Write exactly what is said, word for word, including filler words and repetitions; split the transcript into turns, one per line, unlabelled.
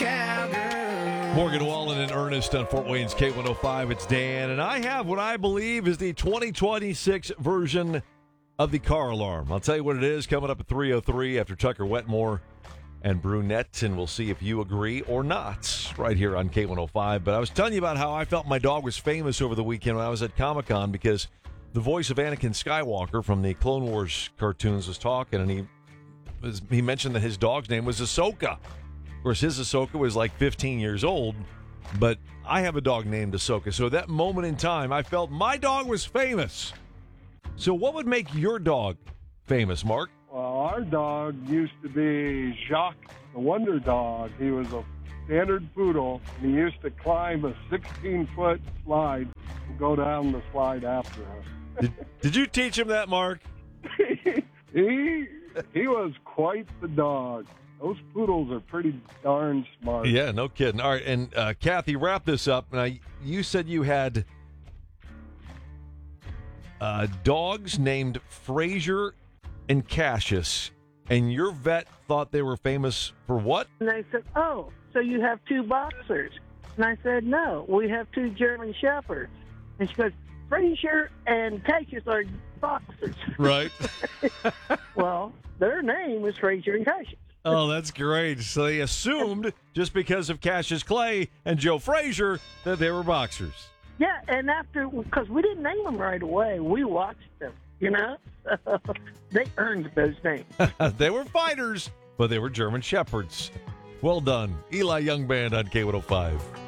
cowgirl.
Morgan Wallen and Ernest on Fort Wayne's K one oh five. It's Dan, and I have what I believe is the twenty twenty-six version of the car alarm. I'll tell you what it is coming up at three oh three after Tucker Wetmore and Brunette, and we'll see if you agree or not right here on K one oh five. But I was telling you about how I felt my dog was famous over the weekend when I was at Comic-Con because the voice of Anakin Skywalker from the Clone Wars cartoons was talking, and he was, he mentioned that his dog's name was Ahsoka. Of course, his Ahsoka was like fifteen years old, but I have a dog named Ahsoka. So that moment in time, I felt my dog was famous. So what would make your dog famous, Mark?
Well, our dog used to be Jacques, the Wonder Dog. He was a standard poodle, and he used to climb a sixteen-foot slide and go down the slide after us.
Did, did you teach him that, Mark?
he he was quite the dog. Those poodles are pretty darn smart.
Yeah, no kidding. All right, and uh, Kathy, wrap this up. Now, you said you had uh, dogs named Frazier and Cassius, and your vet thought they were famous for what?
And they said, oh, so you have two boxers. And I said, no, we have two German Shepherds. And she goes, Frazier and Cassius are boxers.
Right.
Well, their name is Frazier and Cassius.
Oh, that's great. So they assumed, just because of Cassius Clay and Joe Frazier, that they were boxers.
Yeah, and after, because we didn't name them right away, we watched them, you know? They earned those names.
They were fighters, but they were German Shepherds. Well done. Eli Young Band on K one oh five.